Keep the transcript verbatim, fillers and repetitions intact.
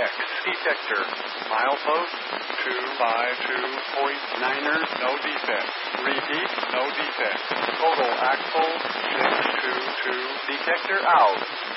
X. Detector. Milepost two five two point niner. No defect. Repeat. No defect. Total axle six two two. Detector out.